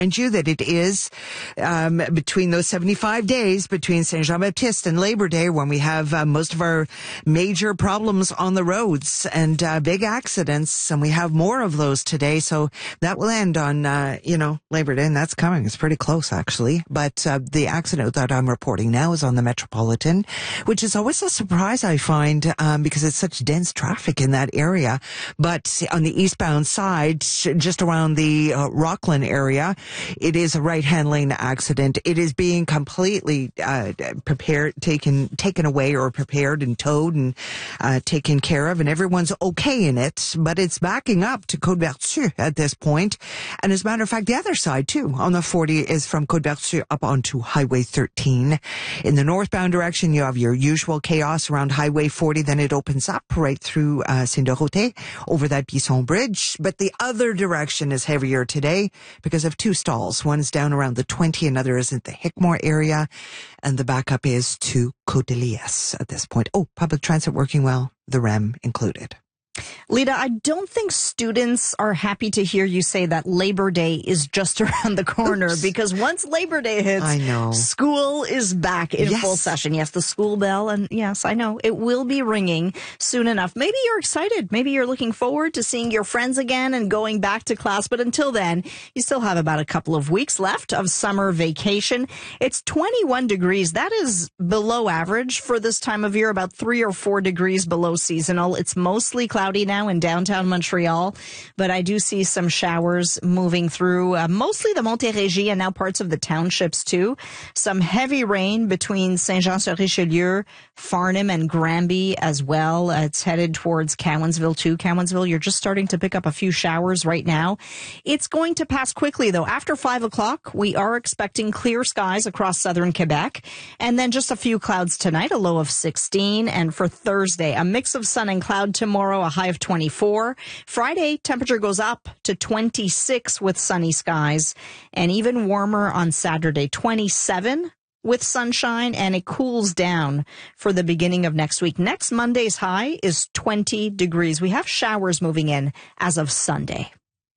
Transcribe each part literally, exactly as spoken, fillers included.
remind you that it is um, between those seventy-five days between Saint Jean-Baptiste and Labor Day when we have uh, most of our major problems on the roads and uh, big accidents, and we have more of those today. So that will end on, uh, you know, Labor Day, and that's coming. It's pretty close, actually. But uh, the accident that I'm reporting now is on the Metropolitan, which is always a surprise, I find, um, because it's such dense traffic in that area. But on the eastbound side, just around the uh, Rockland area, it is a right-hand lane accident. It is being completely uh, prepared, taken taken away or prepared and towed and uh, taken care of, and everyone's okay in it, but it's backing up to Côte-Vertu at this point. And as a matter of fact, the other side, too, on the forty is from Côte-Vertu up onto Highway thirteen. In the northbound direction, you have your usual chaos around Highway forty, then it opens up right through uh, Saint-Dorothée over that Bisson Bridge. But the other direction is heavier today because of two stalls. One is down around the twenty, another is in the Hickmore area, and the backup is to Côte-de-Liesse at this point. Oh, public transit working well, the R E M included. Lita, I don't think students are happy to hear you say that Labor Day is just around the corner. Oops. Because once Labor Day hits, I know. School is back in yes. full session. Yes, the school bell, and yes, I know, it will be ringing soon enough. Maybe you're excited. Maybe you're looking forward to seeing your friends again and going back to class. But until then, you still have about a couple of weeks left of summer vacation. It's twenty-one degrees. That is below average for this time of year, about three or four degrees below seasonal. It's mostly cloudy now in downtown Montreal, but I do see some showers moving through uh, mostly the Montérégie and now parts of the townships too. Some heavy rain between Saint-Jean-sur-Richelieu, Farnham, and Granby as well. Uh, it's headed towards Cowansville too. Cowansville, you're just starting to pick up a few showers right now. It's going to pass quickly though. After five o'clock, we are expecting clear skies across southern Quebec, and then just a few clouds tonight, a low of sixteen. And for Thursday, a mix of sun and cloud tomorrow, a high of twenty-four. Friday, temperature goes up to twenty-six with sunny skies, and even warmer on Saturday, twenty-seven with sunshine, and it cools down for the beginning of next week. Next Monday's high is twenty degrees. We have showers moving in as of Sunday.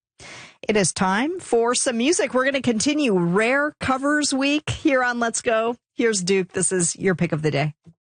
It is time for some music. We're going to continue Rare Covers Week here on Let's Go. Here's Duke. This is your pick of the day.